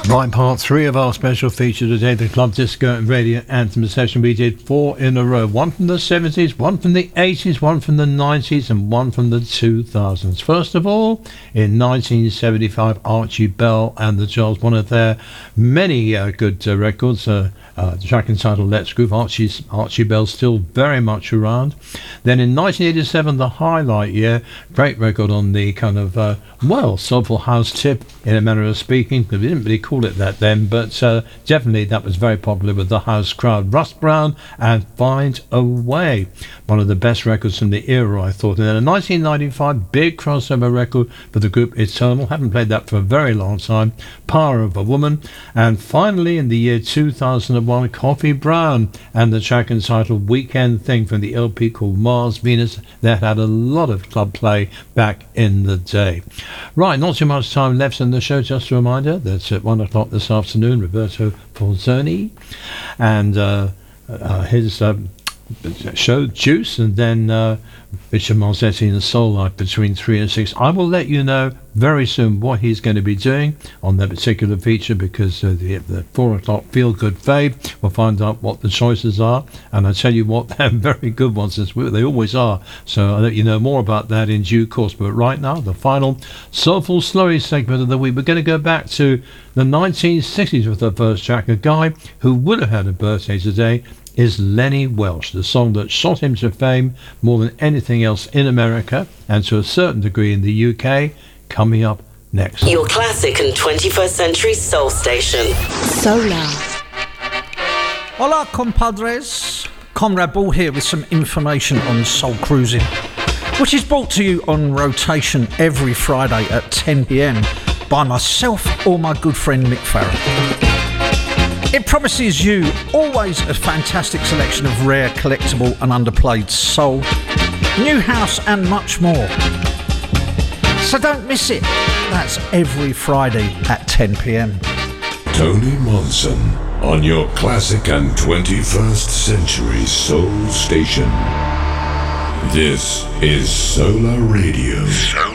Right, part three of our special feature today, the Club Disco and Radio Anthem session. We did four in a row. One from the 70s, one from the 80s, one from the 90s, and one from the 2000s. First of all, in 1975, Archie Bell and the Gels, one of their many good records. The track entitled Let's Groove. Archie Bell's still very much around. Then in 1987, the highlight year, great record on the kind of, soulful house tip, in a manner of speaking, because we didn't really call it that then, but definitely that was very popular with the house crowd. Russ Brown and Find a Way, one of the best records from the era, I thought. And then a 1995 big crossover record for the group Eternal, haven't played that for a very long time, Power of a Woman. And finally in the year 2001, Coffee Brown and the track entitled Weekend Thing from the LP called Mars Venus, that had a lot of club play back in the day. Right, not too much time left in the show. Just a reminder that at 1 o'clock this afternoon, Roberto Falzoni and his show Juice, and then Richard Marzetti and Soul Life between 3 and 6. I will let you know very soon what he's going to be doing on that particular feature, because the 4 o'clock Feel Good Fave, we'll find out what the choices are, and I tell you what, they're very good ones, they always are, so I'll let you know more about that in due course. But right now, the final Soulful Slurry segment of the week, we're going to go back to the 1960s with the first track. A guy who would have had a birthday today is Lenny Welch, the song that shot him to fame more than anything else in America, and to a certain degree in the UK, coming up next. Your classic and 21st century soul station. Solar. Hola, compadres. Conrad Ball here with some information on Soul Cruising, which is brought to you on rotation every Friday at 10 p.m. by myself or my good friend Mick Farrell. It promises you always a fantastic selection of rare, collectible and underplayed soul, new house and much more. So don't miss it. That's every Friday at 10 p.m. Tony Monson on your classic and 21st century soul station. This is Solar Radio.